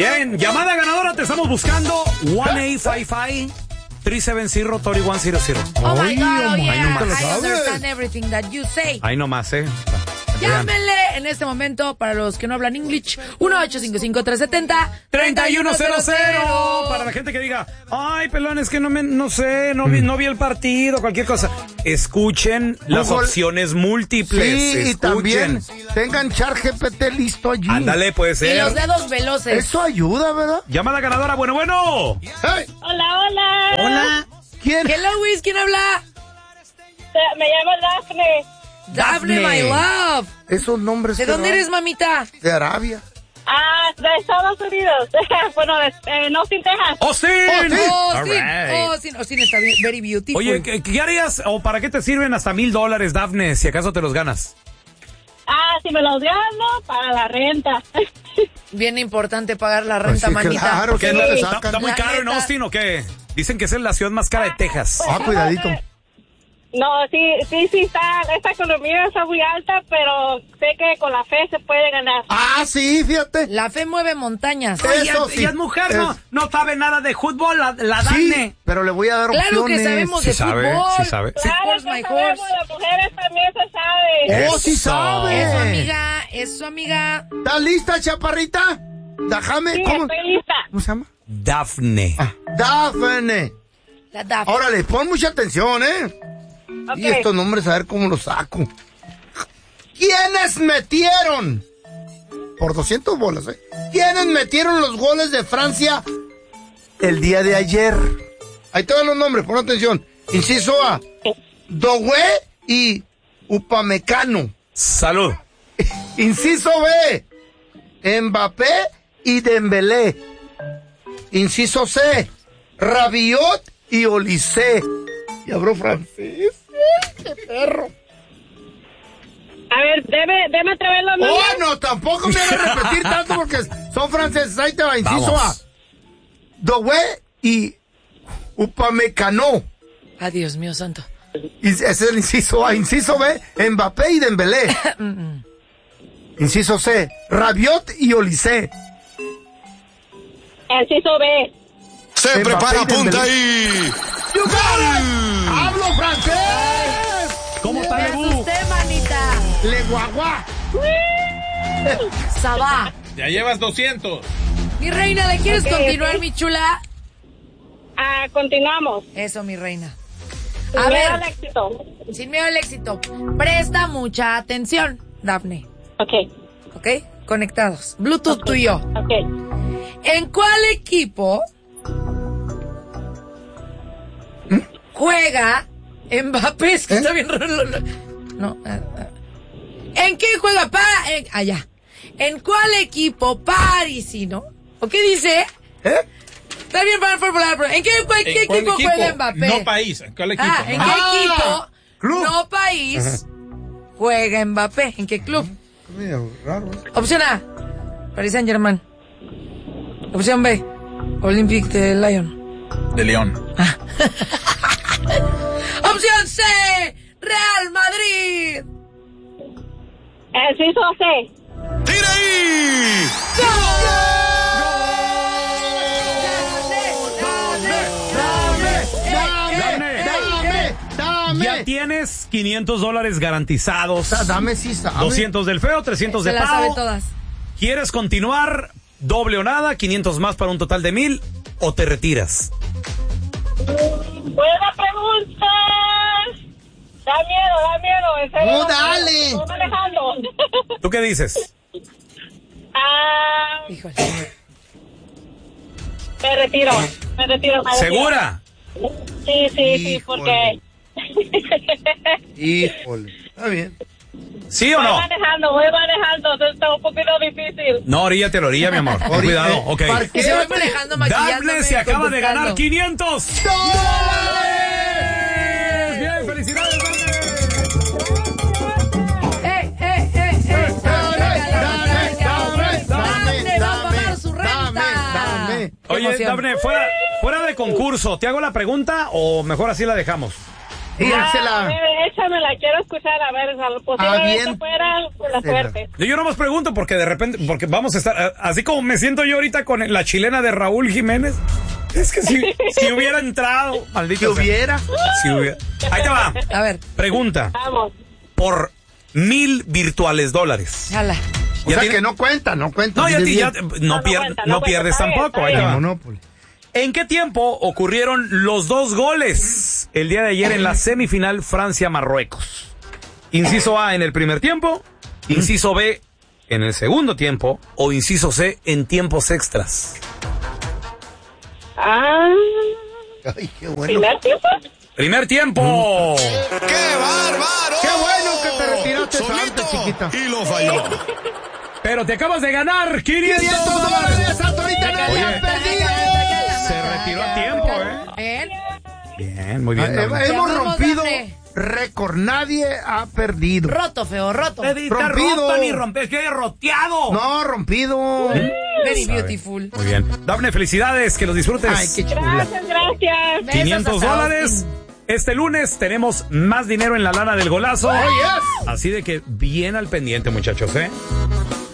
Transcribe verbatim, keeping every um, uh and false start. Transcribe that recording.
Bien, llamada ganadora, te estamos buscando. one eight five five, three seven zero, three one zero zero. Oh my God, oh Ahí yeah, nomás. I understand everything that you say. Ahí nomás, eh. Llámenle en este momento, para los que no hablan English, uno ocho cinco cinco, tres siete cero, tres uno cero cero. Para la gente que diga, ay, pelón, es que no me, no sé, no vi, no vi el partido, cualquier cosa. Escuchen las Google. opciones múltiples. Sí, y Escuchen. también tengan ChatGPT listo allí. Ándale, puede Y ser. los dedos veloces. Eso ayuda, ¿verdad? Llamada ganadora, bueno, bueno. Hey, Hola, hola. Hola. ¿quién? Hello, Wiz, ¿quién habla? Me llamo Daphne. Daphne, Daphne. my love. Esos nombres. ¿De que dónde dan. eres, mamita? De Arabia. Ah, de Estados Unidos. Bueno, de eh, en Austin, Texas. ¡Austin! Austin. Oh, All sí. right. Oh, sí, oh, sí, está bien. Very beautiful. Oye, ¿qué, qué harías o para qué te sirven hasta mil dólares, Daphne, si acaso te los ganas? Ah, si me los gano, para la renta. Bien importante pagar la renta, Pues sí, manita. claro, ¿Qué, que no no- te está, sacan. está muy La caro en neta. Austin o qué? Dicen que es la ciudad más cara de Texas. Ah, cuidadito. No, sí, sí, sí, está, esta economía está muy alta, pero sé que con la fe se puede ganar. Ah, sí, fíjate. La fe mueve montañas. Eso sí. Es- no sabe nada de fútbol, la, la Sí, pero le voy a dar Claro opciones. que sabemos de Sí sabe, fútbol. sí sabe. Sí. Claro Horse, que my sabemos, horse. las mujeres también se sabe. Oh, sí Eso. sabe. Eso, amiga. Eso, amiga. ¿Estás lista, chaparrita? Déjame, Sí, ¿cómo? estoy lista. ¿Cómo se llama? Daphne. Ah, Daphne. La Daphne. Órale, pon mucha atención, ¿eh? Ok. Y estos nombres, a ver cómo los saco. ¿Quiénes metieron? Por doscientos bolas, ¿eh? ¿Quiénes metieron los goles de Francia el día de ayer? Ahí te van los nombres, pon atención. Inciso A, Doué y Upamecano. Salud. Inciso B, Mbappé y Dembélé. Inciso C, Rabiot y Olise. Y hablo francés. ¡Qué perro! A ver, debe, debe atrever los Oh, nombres. no, tampoco me hagas repetir tanto porque son franceses. Ahí te va, inciso A. Vamos. Doué y Upamecano. Ay, Dios mío santo. Y ese es el inciso A. Inciso B, Mbappé y Dembélé. Inciso C, Rabiot y Olise. Inciso B. Se Mbappé prepara, y Dembélé. punta ahí. ¡You got it! ¡Hablo francés! ¿Cómo está, Me Lebu? asusté, manita. Le guagua. Sabá. Ya llevas doscientos. Mi reina, ¿le quieres Ok, continuar, ok. mi chula? Ah, continuamos. Eso, mi reina. Sin A miedo al ver, éxito. sin miedo al éxito. Presta mucha atención, Daphne. Ok, ¿Ok? Conectados. Bluetooth tú y yo. ok. ¿En cuál equipo juega Mbappé? Es que está bien raro. lo- lo- No. ah, ah. ¿En qué juega pa? En, allá. ¿En cuál equipo parisino? ¿O qué dice? ¿Eh? Está bien para formular, pero ¿en qué, cuál- qué ¿En cuál equipo, juega Mbappé? No país, ¿en cuál equipo? Ah, ¿en No. qué Ah, equipo? club. No país. Juega Mbappé. ¿En qué club? Medio raro. Opción A, Paris Saint Germain. Opción B, Olympique de Lyon. De León. Opción C, Real Madrid. Inciso C. ¡Tira ahí! Dame, dame, dame. Ya tienes quinientos dólares garantizados. Da- Dame si sabe. doscientos del feo, trescientos Se de las sabe pavo. todas. ¿Quieres continuar doble o nada? quinientos más para un total de mil o te retiras. Buena pregunta. Da miedo, da miedo. En serio. No, dale. Estoy manejando. ¿Tú qué dices? Ah, Híjole. me retiro. Me retiro. me retiro. ¿Segura? Sí, sí, sí, Híjole. porque. Híjole. Está bien. ¿Sí o Voy no? manejando, voy manejando. Entonces está un poquito difícil. No, oríllate a la orilla, mi amor. Ten Orilla. cuidado, ok. ¿Para qué? Y se va manejando, maquillándome. Daphne se acaba de ganar contestando. quinientos ¡Dólares! Bien, felicidades, Daphne. ¡Eh, eh, eh, eh! Dame, dame, dame, Daphne va a dame, pagar su renta. dame, dame. Qué Oye, emoción. Daphne, fuera, fuera de concurso, ¿te hago la pregunta o mejor así la dejamos? Y Ah, Ángela. a ver, échamela, quiero escuchar, a ver, a lo posiblemente Avien- fuera la suerte. Yo nomás pregunto porque de repente, porque vamos a estar, así como me siento yo ahorita con la chilena de Raúl Jiménez, es que si, si hubiera entrado, maldito Si sea. hubiera. Si hubiera. Ahí te va. A ver, Pregunta. Vamos. Por mil virtuales dólares. jala. O Ya sea tiene- que no cuenta, no cuenta. No, ya, Dice ti- ya- bien. no, No, no pier- cuenta, no no cuenta, pierdes está bien, tampoco. está Ahí te bien. va. Monopoly. ¿En qué tiempo ocurrieron los dos goles el día de ayer en la semifinal Francia-Marruecos? Inciso A en el primer tiempo, inciso B en el segundo tiempo o inciso C en tiempos extras. Ah, Ay, qué bueno. ¿primer tiempo? Primer tiempo. ¡Qué bárbaro! Qué bueno que te retiraste Solito. antes, chiquita. Y lo falló. Pero te acabas de ganar quinientos quinientos dólares. dólares, Antonita, no Oye. hayas perdido. Se retiró a tiempo, ¿eh? ¿Eh? Bien, muy Ah, bien. eh, Dafne. Hemos Llamamos, rompido Dafne. récord. Nadie ha perdido. Roto, feo, roto. Rompido. ni rompes, que roteado. No, rompido. Very beautiful. Muy bien. Dafne, felicidades, que los disfrutes. Ay, qué chula. Gracias, gracias. Besos quinientos hasta dólares. Austin. Este lunes tenemos más dinero en la lana del golazo. Oh, yes. Así de que bien al pendiente, muchachos, ¿eh?